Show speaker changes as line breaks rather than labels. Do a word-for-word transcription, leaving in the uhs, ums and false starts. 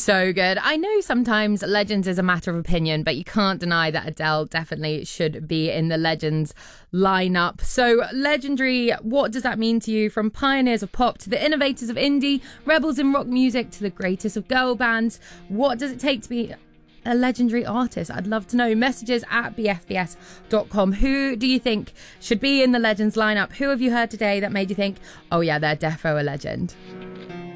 So good. I know sometimes Legends is a matter of opinion, but you can't deny that Adele definitely should be in the Legends lineup. So legendary, what does that mean to you? From pioneers of pop to the innovators of indie, rebels in rock music to the greatest of girl bands, what does it take to be a legendary artist? I'd love to know. Messages at b f b s dot com. Who do you think should be in the Legends lineup? Who have you heard today that made you think, oh yeah, they're defo a legend?